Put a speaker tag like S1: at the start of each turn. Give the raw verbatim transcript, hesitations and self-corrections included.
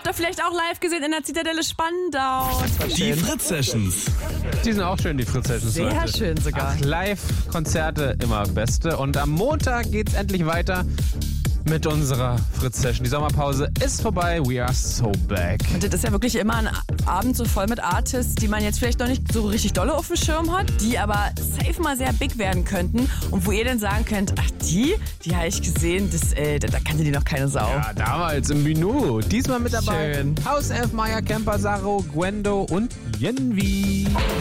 S1: ihr vielleicht auch live gesehen in der Zitadelle Spandau.
S2: Die Fritz-Sessions.
S3: Die sind auch schön, die Fritz-Sessions.
S1: Sehr
S3: Leute.
S1: schön sogar.
S3: Ach, Live-Konzerte immer beste. Und am Montag geht's endlich weiter mit unserer Fritz-Session. Die Sommerpause ist vorbei. We are so back.
S1: Und das ist ja wirklich immer ein Abend so voll mit Artists, die man jetzt vielleicht noch nicht so richtig dolle auf dem Schirm hat, die aber safe mal sehr big werden könnten und wo ihr dann sagen könnt, ach die, die habe ich gesehen, das, äh, da, da kannte die noch keine Sau.
S3: Ja, damals im Binu. Diesmal mit dabei
S1: Schön.
S3: Hauself, Maya Kemper, Saro, Gwendo und Yenvi.